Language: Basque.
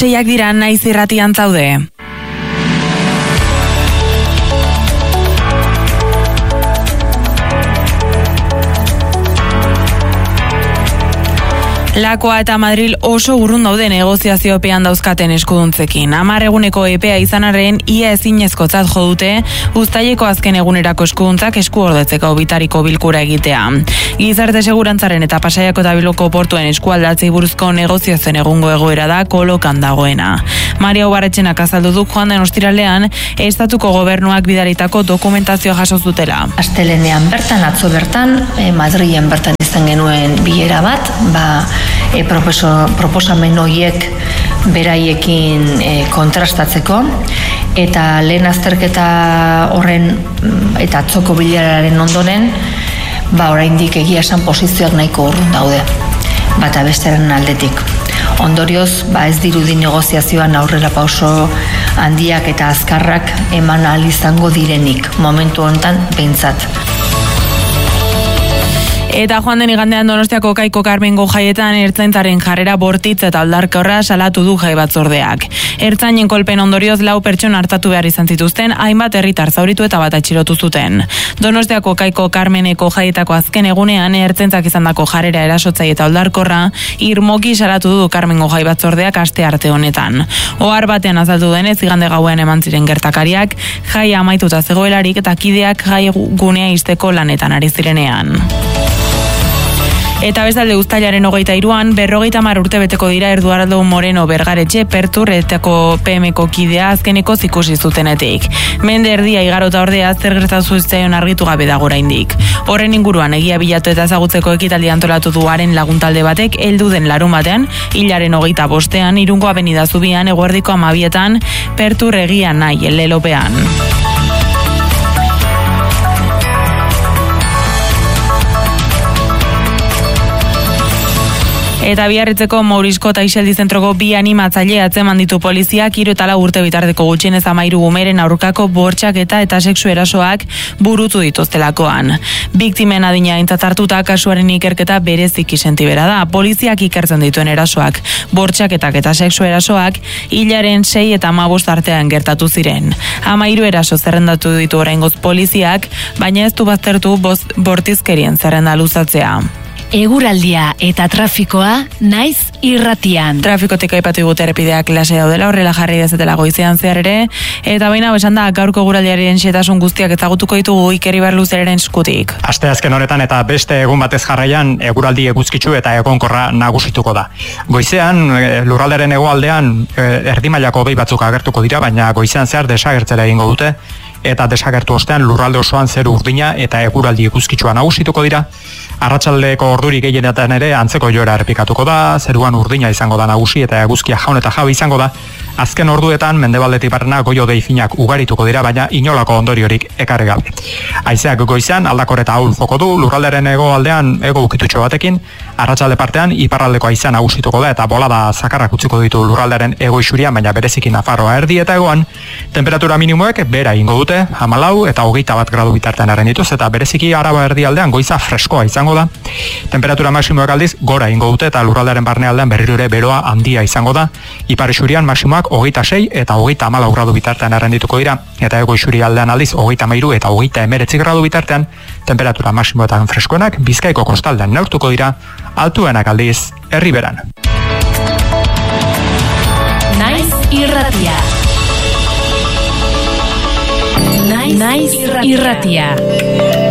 6 dira, Naiz irratian zaude. Lakoa eta Madril oso urrun daude negoziaziopean dauzkaten eskuduntzekin. 10 eguneko epea izanarren ia ezinezkotzat jo dute uztaileko azken egunerako eskuduntzak eskuordetzeko bitariko bilkura egitea. Gizarte segurantzaren eta Pasaiako eta Bilboko portuen eskualdatzei buruzko negoziazioen egungo egoera da kolokan dagoena. Maria Ubarretxenak azaldu du joan den ostiralean estatuko gobernuak bidalitako dokumentazioa jaso zutela. Astelenean bertan, atzo bertan, Madrilen bertan izan genuen bilera bat, proposamen horiek beraiekin kontrastatzeko, eta lehen azterketa horren eta atzoko bileraren ondoren, oraindik egia esan posizioak nahiko urrun daude, bata besteren aldetik. Ondorioz, ez dirudi negoziazioan aurrera pauso handiak eta azkarrak eman ahal izango direnik, momentu honetan behintzat. Eta joan den igandean Donostiako Kaiko Karmengo jaietan ertzaintzaren jarrera bortitz eta aldarkorra salatu du jai batzordeak. Ertzainen kolpen ondorioz 4 pertsona hartatu behar izan zituzten, hainbat herritar zauritu eta bat atxilotu zuten. Donostiako Kaiko Karmeneko jaietako azken egunean ertzaintzak izandako jarrera erasotzaile eta aldarkorra irmoki salatu du Karmengo jai batzordeak aste arte honetan. Ohar batean azaldu denez igande gauean eman ziren gertakariak, jaia amaituta zegoelarik eta kideak jai gunea ixteko lanetan ari zirenean. Eta bestalde uztailaren 23an 50 urte beteko dira Eduardo Moreno Bergaretxe Perturretako PMko kidea azkeneko ikusi zutenetik. Mende erdia igarota ordea zer gertatu zitzaion argitu gabe dago oraindik. Horren inguruan egia bilatu eta ezagutzeko ekitaldi antolatu du haren laguntalde batek heldu den larunbatean, hilaren 25ean Irungo Avenida Zubian eguerdiko 12etan Perturregia nahi lelopean. Eta Biarritzeko Mourizko eta Iseldi zentroko 2 animatzaile atzeman ditu poliziak 3 eta 4 urte bitarteko gutxienez 13 umeren aurkako bortxaketa eta sexu erasoak burutu dituztelakoan. Biktimen adina aintzat hartuta kasuaren ikerketa bereziki sentibera da. Poliziak ikertzen dituen erasoak, bortxaketak eta sexu erasoak hilaren 6 eta 15 artean gertatu ziren. 13 eraso zerrendatu ditu oraingoz poliziak, baina ez du baztertu bortizkerien zerrenda luzatzea. Eguraldia eta trafikoa Naiz irratian. Trafikotik aipatu digute errepideak klase daudela, horrela jarri dezetela goizean zehar ere, eta baina esan da gaurko eguraldiaren xehetasun guztiak ezagutuko ditugu Iker Ibarluzeren eskutik. Asteazken honetan eta beste egun batez jarraian eguraldi eguzkitsu eta egonkorra nagusituko da. Goizean lurraldearen hegoaldean erdimailako hodei batzuk agertuko dira, baina goizean zehar desagertzera egingo dute. Eta desagertu ostean lurralde osoan zeru urdina eta eguraldi eguzkitsua nagusituko dira. Arratsaldeko ordurik gehienetan ere antzeko joera errepikatuko da, zeruan urdina izango da nagusi eta eguzkia jaun eta jabe izango da. Azken orduetan mendebaldetik barrena goi-hodei finak ugarituko dira, baina inolako ondoriorik ekarri gabe. Haizeak goizean aldakor eta ahul joko du, lurraldearen hegoaldean hego ukitutxo batekin, arratsalde partean iparraldeko haizea nagusituko da eta bolada zakarrak utziko ditu lurraldearen hego isurian, baina bereziki Nafarroa erdi eta hegoan. Temperatura minimoek bera egingo dute, 14 eta 21 gradu bitartean erren dituz, eta bereziki Araba erdialdean goiza freskoa izango da. Temperatura maksimoak aldiz gora egingo dute eta lurraldearen barnealdean berriro ere beroa handia izango da. Ipar isurian maksimoak 26 eta 34 gradu bitartean errendituko dira, eta hego isurialdean aldiz 33 eta 39 gradu bitartean. Temperatura maksimoetan freskoenak Bizkaiko kostaldean neurtuko dira, altuenak aldiz Erriberan. Naiz irratia. Naiz irratia.